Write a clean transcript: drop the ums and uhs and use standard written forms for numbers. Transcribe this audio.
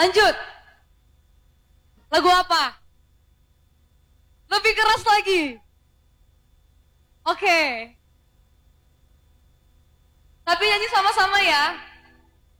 Lanjut. Lagu apa? Lebih keras lagi. Oke. Tapi nyanyi sama-sama ya.